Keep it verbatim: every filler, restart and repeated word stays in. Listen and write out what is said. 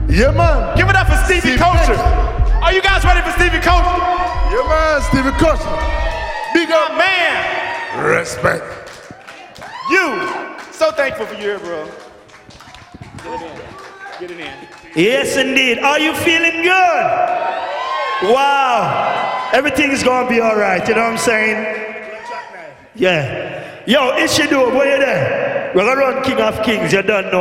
Yeah, man. Give it up for Stevie Steve Culture. Culture. Are you guys ready for Stevie Culture? Yeah, man, Stevie Culture. Big My up. man. Respect. You. So thankful for you here, bro. Get it in. Get it in. Yes, indeed. Are you feeling good? Wow. Everything's gonna be all right. You know what I'm saying? Yeah. Yo, Ishidu, where you there? We're gonna run King of Kings. You don't know.